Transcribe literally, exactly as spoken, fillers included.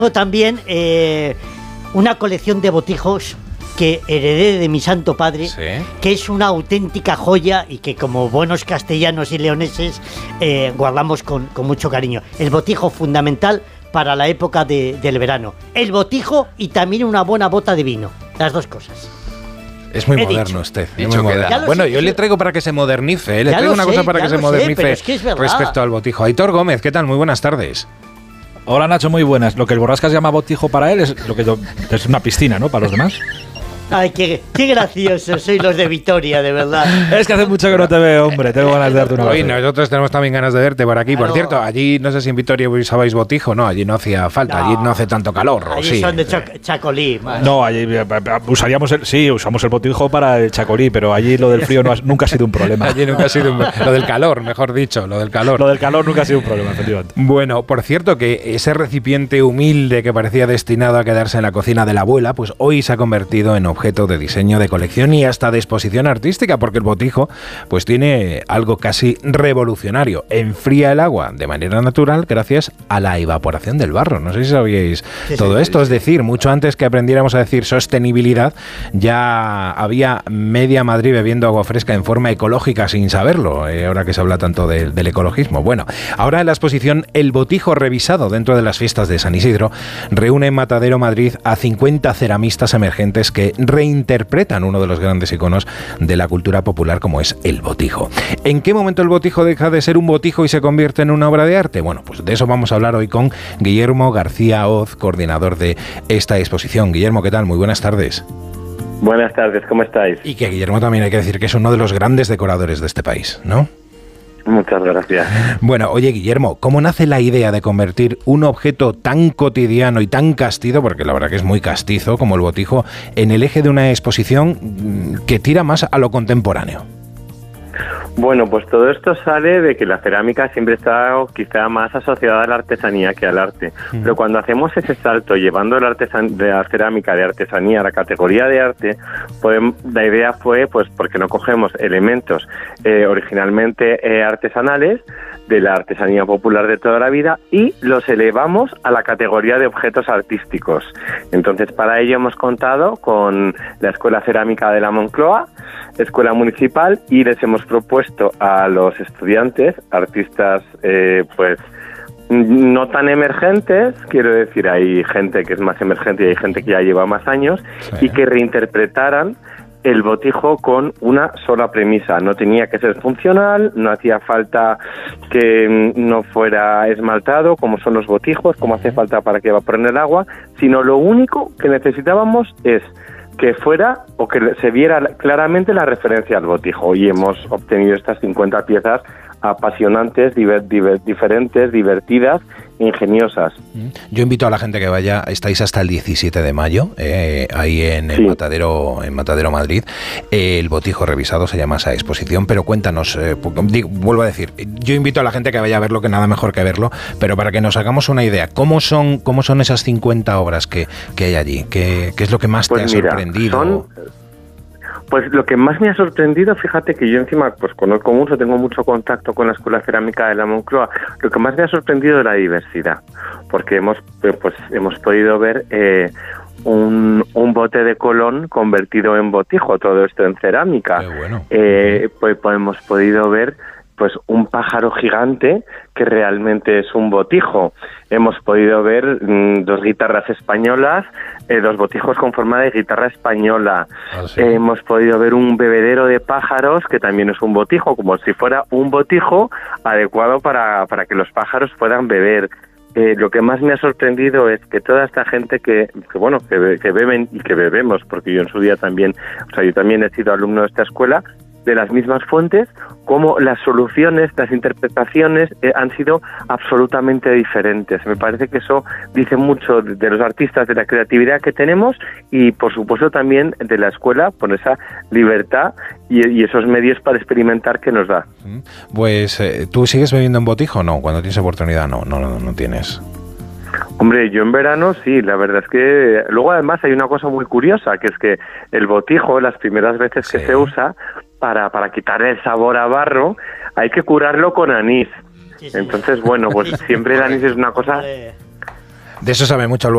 También eh, una colección de botijos que heredé de mi santo padre, ¿sí?, que es una auténtica joya y que como buenos castellanos y leoneses eh, guardamos con, con mucho cariño. El botijo fundamental para la época de, del verano. El botijo y también una buena bota de vino. Las dos cosas. Es muy He moderno dicho. usted. Dicho muy moderno. queda. Bueno, sé, yo le traigo para que se modernice. ¿eh? Le traigo una sé, cosa para que se sé, modernice es que es respecto al botijo. Aitor Gómez, ¿qué tal? Muy buenas tardes. Hola Nacho, muy buenas. Lo que el Borrascas llama botijo para él es lo que yo, es una piscina, ¿no? Para los demás. Ay, qué, qué graciosos sois los de Vitoria, de verdad. Es que hace mucho que no te veo, hombre. Tengo ganas de darte una Hoy abrazo. nosotros tenemos también ganas de verte por aquí. Claro. Por cierto, allí no sé si en Vitoria usabais botijo. No, allí no hacía falta. No. Allí no hace tanto calor. ¿o Allí sí? son de choc- chacolí. man. No, allí eh, usaríamos el, sí, usamos el botijo para el chacolí, pero allí lo del frío no ha, nunca ha sido un problema. Allí nunca ha sido un... Lo del calor, mejor dicho, lo del calor. Lo del calor nunca ha sido un problema, efectivamente. Bueno, por cierto, que ese recipiente humilde que parecía destinado a quedarse en la cocina de la abuela, pues hoy se ha convertido en objeto de diseño, de colección y hasta de exposición artística, porque el botijo pues tiene algo casi revolucionario. Enfría el agua de manera natural gracias a la evaporación del barro. No sé si sabíais sí, todo sí, esto. sí, Es decir, mucho antes que aprendiéramos a decir sostenibilidad, ya había media Madrid bebiendo agua fresca en forma ecológica sin saberlo, eh, ahora que se habla tanto de, del ecologismo. Bueno, ahora en la exposición El Botijo Revisado, dentro de las fiestas de San Isidro, reúne en Matadero Madrid a cincuenta ceramistas emergentes que reinterpretan uno de los grandes iconos de la cultura popular como es el botijo. ¿En qué momento el botijo deja de ser un botijo y se convierte en una obra de arte? Bueno, pues de eso vamos a hablar hoy con Guillermo García Hoz, coordinador de esta exposición. Guillermo, ¿qué tal? Muy buenas tardes. Buenas tardes, ¿cómo estáis? Y que Guillermo también hay que decir que es uno de los grandes decoradores de este país, ¿no? Muchas gracias. Bueno, oye Guillermo, ¿cómo nace la idea de convertir un objeto tan cotidiano y tan castizo, porque la verdad que es muy castizo como el botijo, en el eje de una exposición que tira más a lo contemporáneo? Bueno, pues todo esto sale de que la cerámica siempre está quizá más asociada a la artesanía que al arte. Mm. Pero cuando hacemos ese salto, llevando la, artesan- de la cerámica de artesanía a la categoría de arte, podemos, la idea fue, pues, porque no cogemos elementos eh, originalmente eh, artesanales, de la artesanía popular de toda la vida, y los elevamos a la categoría de objetos artísticos. Entonces, para ello hemos contado con la Escuela Cerámica de la Moncloa, Escuela Municipal, y les hemos propuesto a los estudiantes, artistas, eh, pues, no tan emergentes, quiero decir, hay gente que es más emergente y hay gente que ya lleva más años, sí, y que reinterpretaran el botijo con una sola premisa. No tenía que ser funcional, no hacía falta que no fuera esmaltado, como son los botijos, como hace falta para que evaporen el agua, sino lo único que necesitábamos es que fuera o que se viera claramente la referencia al botijo. Y hemos obtenido estas cincuenta piezas apasionantes, diver, diver, diferentes, divertidas, ingeniosas. Yo invito a la gente que vaya, estáis hasta el diecisiete de mayo, eh, ahí en el sí. Matadero, en Matadero Madrid. Eh, el botijo revisado se llama esa exposición, pero cuéntanos, eh, digo, vuelvo a decir, yo invito a la gente que vaya a verlo, que nada mejor que verlo, pero para que nos hagamos una idea, ¿cómo son, cómo son esas cincuenta obras que, que hay allí? ¿Qué, qué es lo que más pues te ha mira, sorprendido? Son... Pues lo que más me ha sorprendido, fíjate que yo encima pues conozco mucho, tengo mucho contacto con la Escuela Cerámica de la Moncloa, lo que más me ha sorprendido es la diversidad, porque hemos pues hemos podido ver eh, un, un bote de Colón convertido en botijo, todo esto en cerámica. Qué bueno. Eh, pues, pues hemos podido ver pues un pájaro gigante que realmente es un botijo. Hemos podido ver mmm, dos guitarras españolas, eh, dos botijos con forma de guitarra española. Ah, sí. eh, hemos podido ver un bebedero de pájaros que también es un botijo, como si fuera un botijo adecuado para, para que los pájaros puedan beber. Eh, lo que más me ha sorprendido es que toda esta gente que, que bueno, que, que beben y que bebemos, porque yo en su día también, o sea, yo también he sido alumno de esta escuela, de las mismas fuentes, como las soluciones, las interpretaciones eh, han sido absolutamente diferentes. Me parece que eso dice mucho de, de los artistas, de la creatividad que tenemos y, por supuesto, también de la escuela, por esa libertad y, y esos medios para experimentar que nos da. Pues, eh, ¿tú sigues bebiendo en botijo o no? Cuando tienes oportunidad, no, no, no, no tienes. Hombre, yo en verano sí, la verdad es que luego además hay una cosa muy curiosa, que es que el botijo, las primeras veces que sí. se usa, para, para quitar el sabor a barro, hay que curarlo con anís. Sí, sí. Entonces, bueno, pues siempre el anís es una cosa... De eso sabe mucho el